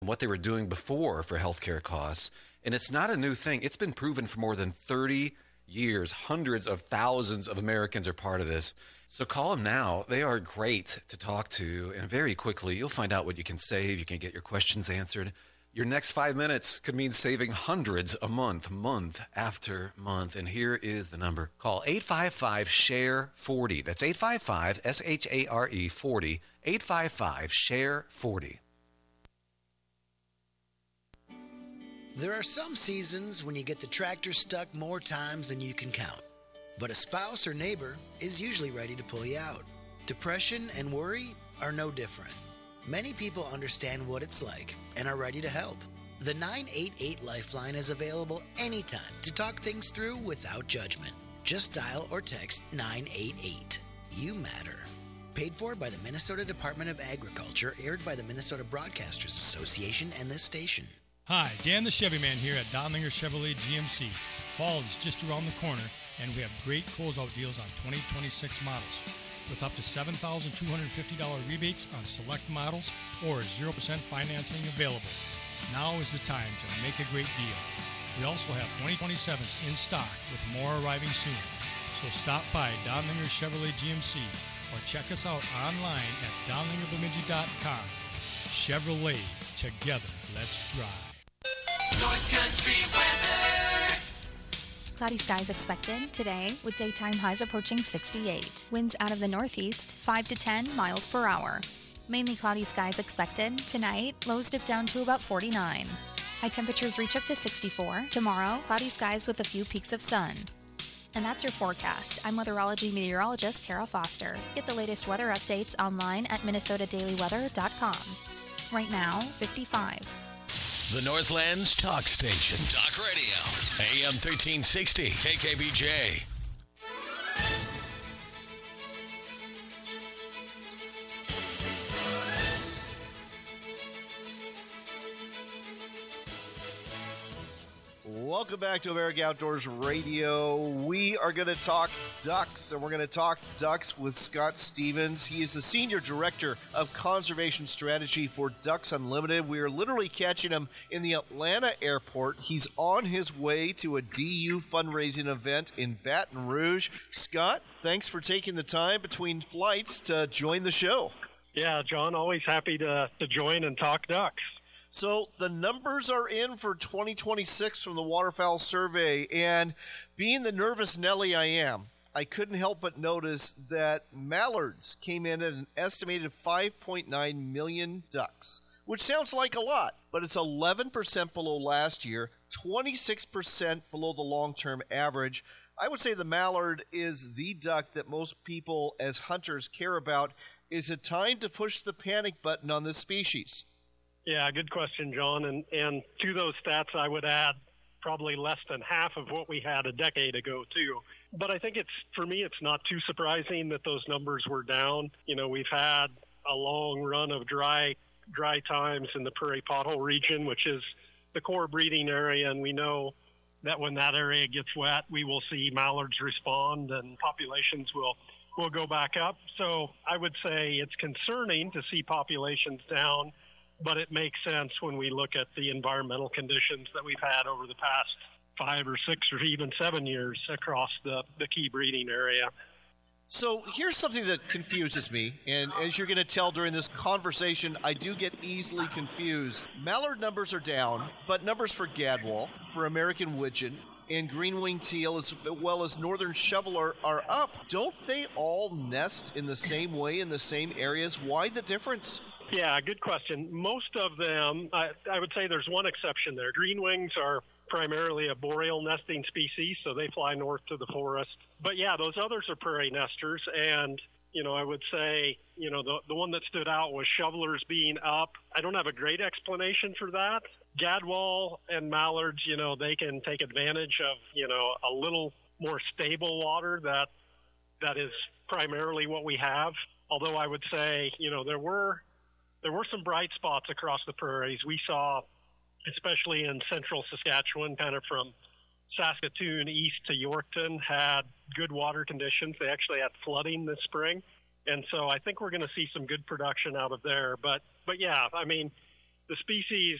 what they were doing before for healthcare costs. And it's not a new thing. It's been proven for more than 30 years. Hundreds of thousands of Americans are part of this. So call them now. They are great to talk to. And very quickly, you'll find out what you can save. You can get your questions answered. Your next 5 minutes could mean saving hundreds a month, month after month. And here is the number. Call 855-SHARE-40. That's 855-SHARE 40. 855-SHARE-40. There are some seasons when you get the tractor stuck more times than you can count. But a spouse or neighbor is usually ready to pull you out. Depression and worry are no different. Many people understand what it's like and are ready to help. The 988 Lifeline is available anytime to talk things through without judgment. Just dial or text 988. You matter. Paid for by the Minnesota Department of Agriculture, aired by the Minnesota Broadcasters Association and this station. Hi, Dan the Chevy Man here at Donlinger Chevrolet GMC. Fall is just around the corner, and we have great closeout deals on 2026 models. With up to $7,250 rebates on select models or 0% financing available. Now is the time to make a great deal. We also have 2027s in stock with more arriving soon. So stop by Donlinger Chevrolet GMC or check us out online at donlingerbemidji.com. Chevrolet, together, let's drive. North Country weather. Cloudy skies expected today with daytime highs approaching 68. Winds out of the northeast 5 to 10 miles per hour. Mainly cloudy skies expected tonight. Lows dip down to about 49. High temperatures reach up to 64. Tomorrow, cloudy skies with a few peaks of sun. And that's your forecast. I'm weatherology meteorologist Kara Foster. Get the latest weather updates online at minnesotadailyweather.com. Right now, 55. The Northland's talk station. Talk radio. AM 1360. KKBJ. Welcome back to American Outdoors Radio. We are going to talk ducks, and we're going to talk ducks with Scott Stevens. He is the Senior Director of Conservation Strategy for Ducks Unlimited. We are literally catching him in the Atlanta airport. He's on his way to a DU fundraising event in Baton Rouge. Scott, thanks for taking the time between flights to join the show. Yeah, John, always happy to join and talk ducks. So the numbers are in for 2026 from the Waterfowl Survey, and being the nervous Nelly I am, I couldn't help but notice that mallards came in at an estimated 5.9 million ducks, which sounds like a lot, but it's 11% below last year, 26% below the long-term average. I would say the mallard is the duck that most people as hunters care about. Is it time to push the panic button on this species? Yeah, good question, John. And to those stats, I would add probably less than half of what we had a decade ago, too. But I think for me, it's not too surprising that those numbers were down. You know, we've had a long run of dry times in the prairie pothole region, which is the core breeding area. And we know that when that area gets wet, we will see mallards respond and populations will go back up. So I would say it's concerning to see populations down, but it makes sense when we look at the environmental conditions that we've had over the past 5 or 6 or even 7 years across the key breeding area. So here's something that confuses me, and as you're going to tell during this conversation, I do get easily confused. Mallard numbers are down, but numbers for gadwall, for American widgeon, and green-winged teal, as well as northern shoveler, are up. Don't they all nest in the same way in the same areas? Why the difference? Yeah, good question. Most of them, I would say there's one exception there. Green wings are primarily a boreal nesting species, so they fly north to the forest. But yeah, those others are prairie nesters, and I would say, the one that stood out was shovelers being up. I don't have a great explanation for that. Gadwall and mallards, they can take advantage of, a little more stable water that is primarily what we have. Although I would say, there were some bright spots across the prairies. We saw, especially in central Saskatchewan, kind of from Saskatoon east to Yorkton, had good water conditions. They actually had flooding this spring. And so I think we're going to see some good production out of there. But yeah, I mean, the species